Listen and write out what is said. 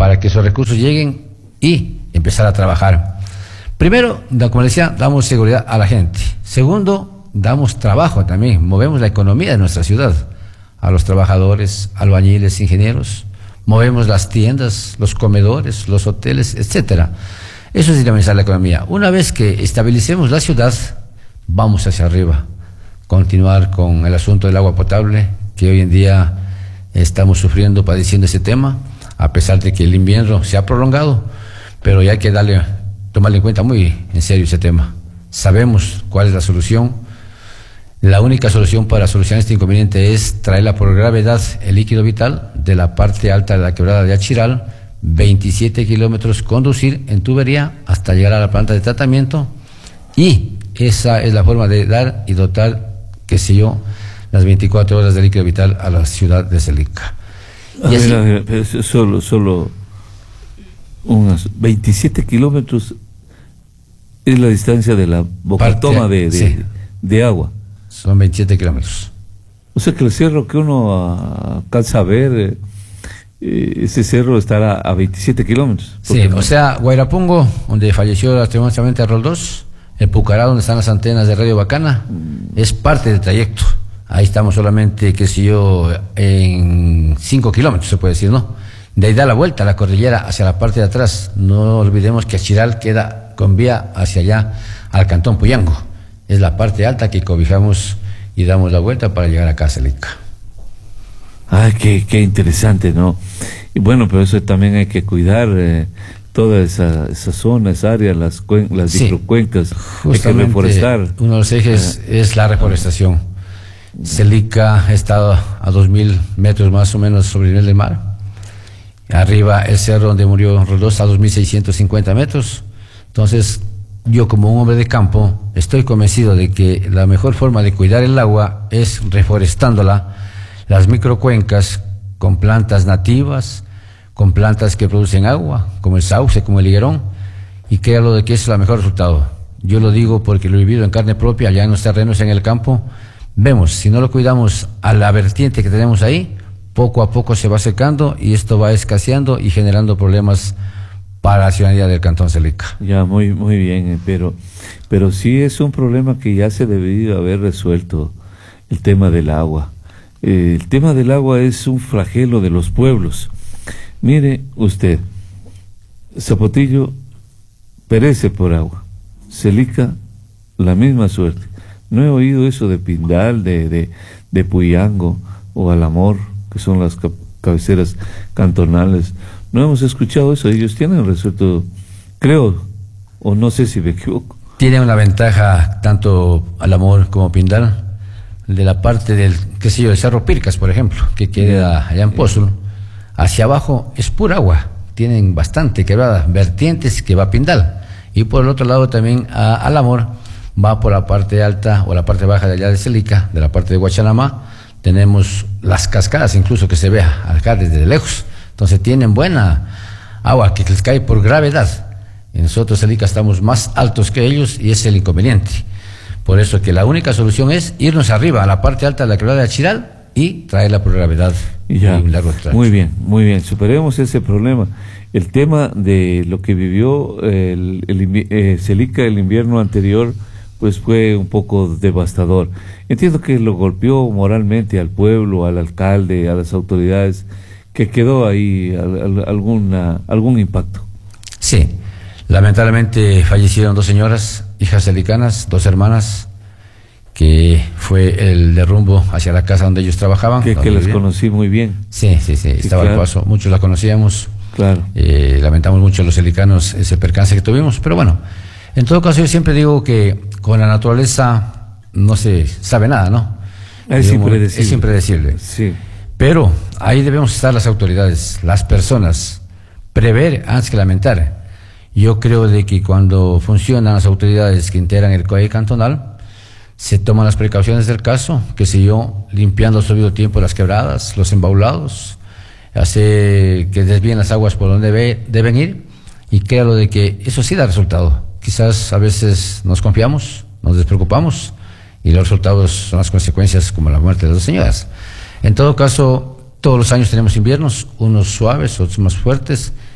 para que esos recursos lleguen y empezar a trabajar. Primero, como decía, damos seguridad a la gente. Segundo, damos trabajo también, movemos la economía de nuestra ciudad, a los trabajadores, albañiles, ingenieros, movemos las tiendas, los comedores, los hoteles, etcétera. Eso es dinamizar la economía. Una vez que estabilicemos la ciudad, vamos hacia arriba. Continuar con el asunto del agua potable, que hoy en día estamos sufriendo, padeciendo ese tema, a pesar de que el invierno se ha prolongado, pero ya hay que tomarle en cuenta muy en serio ese tema. Sabemos cuál es la solución. La única solución para solucionar este inconveniente es traerla por gravedad, el líquido vital, de la parte alta de la quebrada de Achiral, 27 kilómetros, conducir en tubería hasta llegar a la planta de tratamiento, y esa es la forma de dar y dotar, qué sé yo, las 24 horas de líquido vital a la ciudad de Celica. A ver, pero solo unos 27 kilómetros es la distancia de la bocatoma de agua. Son 27 kilómetros. O sea que el cerro que uno alcanza a ver, ese cerro estará a 27 kilómetros. Sí, o sea, Guairapungo, donde falleció lastimosamente Roldós, el Pucará, donde están las antenas de Radio Bacana, es parte del trayecto. Ahí estamos solamente, qué sé yo, en 5 kilómetros, se puede decir, ¿no? De ahí da la vuelta a la cordillera hacia la parte de atrás. No olvidemos que Achiral queda con vía hacia allá al cantón Puyango. Es la parte alta que cobijamos y damos la vuelta para llegar acá a Celica. Ay, qué interesante, ¿no? Y bueno, pero eso también hay que cuidar toda esa zona, esa área, las microcuencas, hay que reforestar. Uno de los ejes es la reforestación. Celica está a 2.000 metros más o menos sobre el nivel del mar. Arriba el cerro donde murió Roldós a 2.650 metros. Entonces, yo como un hombre de campo estoy convencido de que la mejor forma de cuidar el agua es reforestándola, las microcuencas con plantas nativas, con plantas que producen agua, como el sauce, como el higuerón, y créalo de que es el mejor resultado. Yo lo digo porque lo he vivido en carne propia, allá en los terrenos, en el campo. Vemos, si no lo cuidamos a la vertiente que tenemos ahí, poco a poco se va secando y esto va escaseando y generando problemas para la ciudadanía del Cantón Celica. Ya, muy bien, pero sí es un problema que ya se debería haber resuelto, el tema del agua. El tema del agua es un flagelo de los pueblos. Mire usted, Zapotillo perece por agua, Celica la misma suerte. No he oído eso de Pindal, de Puyango o Alamor, que son las cabeceras cantonales. No hemos escuchado eso. Ellos tienen resuelto, creo, o no sé si me equivoco. Tienen una ventaja tanto Alamor como Pindal, de la parte del, qué sé yo, el Cerro Pircas, por ejemplo, que queda allá en Pózulo. Hacia abajo es pura agua, tienen bastante quebrada, vertientes que va a Pindal. Y por el otro lado también a Alamor va por la parte alta o la parte baja de allá de Celica, de la parte de Guachanamá. Tenemos las cascadas incluso que se ve acá desde lejos. Entonces tienen buena agua que les cae por gravedad. Y nosotros, Celica, estamos más altos que ellos y ese es el inconveniente. Por eso que la única solución es irnos arriba, a la parte alta de la quebrada de Achiral, y traerla por gravedad. Ya, muy bien, superemos ese problema. El tema de lo que vivió Celica el invierno anterior, pues fue un poco devastador. Entiendo que lo golpeó moralmente al pueblo, al alcalde, a las autoridades, que quedó ahí algún impacto. Sí, lamentablemente fallecieron 2 señoras, hijas celicanas, 2 hermanas, que fue el derrumbo hacia la casa donde ellos trabajaban. Que les conocí muy bien. Sí, estaba claro. Al paso, muchos la conocíamos. Claro. Lamentamos mucho los celicanos ese percance que tuvimos, pero bueno, en todo caso yo siempre digo que con la naturaleza no se sabe nada, ¿no? Es impredecible. Es impredecible. Sí. Pero ahí debemos estar las autoridades, las personas, prever antes que lamentar. Yo creo de que cuando funcionan las autoridades que integran el COE cantonal, se toman las precauciones del caso, qué sé yo, limpiando al debido tiempo las quebradas, los embaulados, hace que desvíen las aguas por donde deben ir, y créalo de que eso sí da resultado. Quizás a veces nos confiamos, nos despreocupamos, y los resultados son las consecuencias como la muerte de 2 señoras. En todo caso, todos los años tenemos inviernos, unos suaves, otros más fuertes,